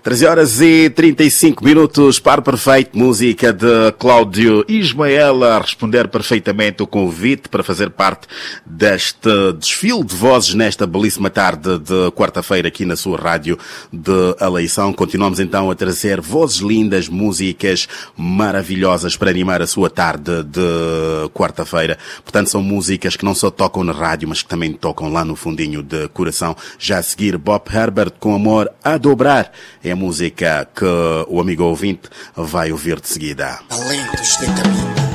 13h35, par perfeito, música de Cláudio Ismael a responder perfeitamente o convite para fazer parte deste desfile de vozes nesta belíssima tarde de quarta-feira aqui na sua rádio de eleição. Continuamos então a trazer vozes lindas, músicas maravilhosas para animar a sua tarde de quarta-feira. Portanto, são músicas que não só tocam na rádio, mas que também tocam lá no fundinho de coração. Já a seguir, Bob Herbert com Amor a Dobrar. É a música que o amigo ouvinte vai ouvir de seguida. Talentos de caminho.